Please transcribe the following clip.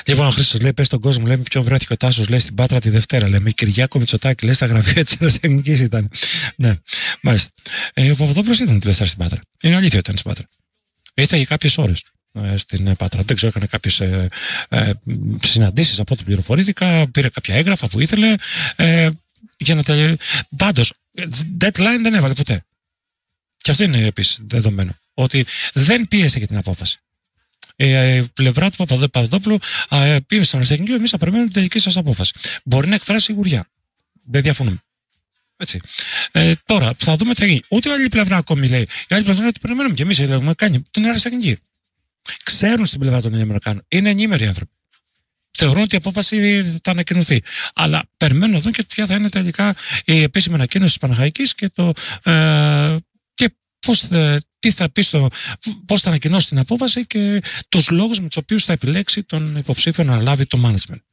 Λοιπόν, ο Χρήστος λέει: πες στον κόσμο, λέμε ποιον βρέθηκε ο Τάσος, λέει στην Πάτρα τη Δευτέρα. Λέμε Κυριάκο Μητσοτάκη, λέει στα γραφεία της Αεραστεχνικής ήταν. Ναι, μάλιστα. Ο Παπαδόπουλος ήταν τη Δευτέρα στην Πάτρα. Είναι αλήθεια ότι ήταν στην Πάτρα. Ήρθε για κάποιες ώρες στην Πάτρα. Δεν ξέρω, έκανε κάποιες συναντήσεις από ό,τι πληροφορήθηκα. Πήρε κάποια έγγραφα που ήθελε. Για να Πάντως, deadline δεν έβαλε ποτέ. Και αυτό είναι επίσης δεδομένο. Ότι δεν πίεσε για την απόφαση. Η πλευρά του Παπαδόπουλου πήρε στην Αεραστεχνική, εμείς θα περιμένουμε την τελική σας απόφαση. Μπορεί να εκφράσει σιγουριά. Δεν διαφωνούμε. Έτσι. Τώρα θα δούμε τι θα γίνει. Ούτε η άλλη πλευρά ακόμη λέει. Η άλλη πλευρά ότι περιμένουμε και εμείς έχουμε κάνει την Αεραστεχνική. Ξέρουν στην πλευρά των Αμερικάνων. Είναι ενήμεροι άνθρωποι. Θεωρούν ότι η απόφαση θα ανακοινωθεί. Αλλά περιμένουν να δουν και ποια θα είναι τελικά η επίσημη ανακοίνωση της Παναχαϊκής και και τι θα πει πώς θα ανακοινώσει την απόφαση και τους λόγους με τους οποίους θα επιλέξει τον υποψήφιο να αναλάβει το management.